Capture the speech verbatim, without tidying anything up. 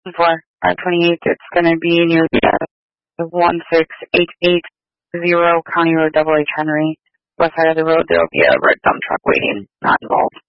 for five twenty-eight. It's going to be near the, the one six eight eight zero County Road, Double H Henry. West side of the road, there will be a red dump truck waiting, not involved.